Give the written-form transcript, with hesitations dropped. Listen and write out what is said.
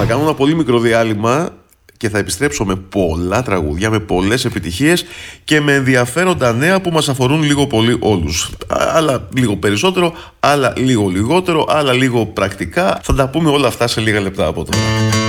Θα κάνω ένα πολύ μικρό διάλειμμα και θα επιστρέψω με πολλά τραγούδια, με πολλές επιτυχίες και με ενδιαφέροντα νέα που μας αφορούν λίγο πολύ όλους. Άλλα λίγο περισσότερο, άλλα λίγο λιγότερο, άλλα λίγο πρακτικά. Θα τα πούμε όλα αυτά σε λίγα λεπτά από τώρα.